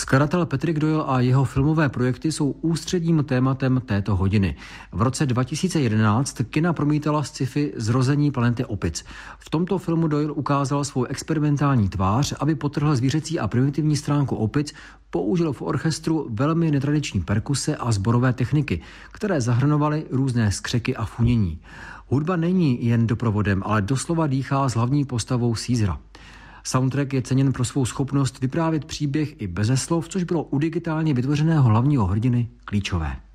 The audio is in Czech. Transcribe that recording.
Skladatel Patrick Doyle a jeho filmové projekty jsou ústředním tématem této hodiny. V roce 2011 kina promítala sci-fi Zrození planety opic. V tomto filmu Doyle ukázal svou experimentální tvář, aby podtrhl zvířecí a primitivní stránku opic, použil v orchestru velmi netradiční perkuse a sborové techniky, které zahrnovaly různé skřeky a funění. Hudba není jen doprovodem, ale doslova dýchá s hlavní postavou Caesara. Soundtrack je ceněn pro svou schopnost vyprávět příběh i beze slov, což bylo u digitálně vytvořeného hlavního hrdiny klíčové.